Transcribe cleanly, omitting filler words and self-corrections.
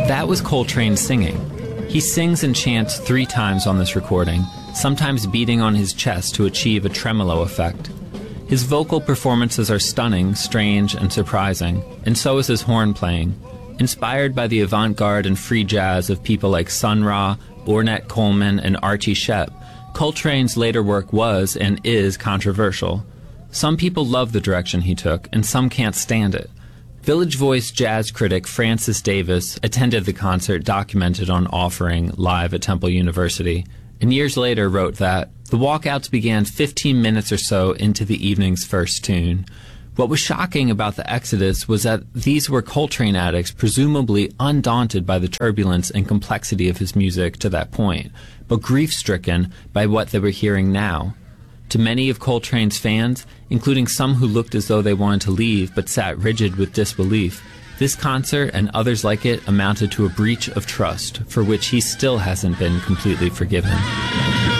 That was Coltrane singing. He sings and chants 3 times on this recording, sometimes beating on his chest to achieve a tremolo effect. His vocal performances are stunning, strange, and surprising, and so is his horn playing. Inspired by the avant-garde and free jazz of people like Sun Ra, Ornette Coleman, and Archie Shepp, Coltrane's later work was and is controversial. Some people love the direction he took, and some can't stand it. Village Voice jazz critic Francis Davis attended the concert documented on Offering live at Temple University, and years later wrote that the walkouts began 15 minutes or so into the evening's first tune. What was shocking about the exodus was that these were Coltrane addicts presumably undaunted by the turbulence and complexity of his music to that point, but grief-stricken by what they were hearing now. To many of Coltrane's fans, including some who looked as though they wanted to leave but sat rigid with disbelief, this concert and others like it amounted to a breach of trust for which he still hasn't been completely forgiven.